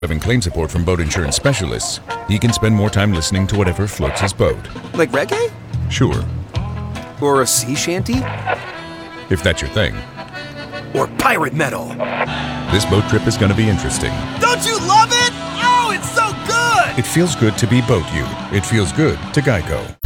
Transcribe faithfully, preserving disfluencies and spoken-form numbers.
Having claim support from boat insurance specialists, he can spend more time listening to whatever floats his boat. Like reggae? Sure, Or a sea shanty? if that's your thing. Or pirate metal? This boat trip is going to be interesting. Don't you love it? Oh, it's so good! It feels good to be Boat You. It feels good to Geico.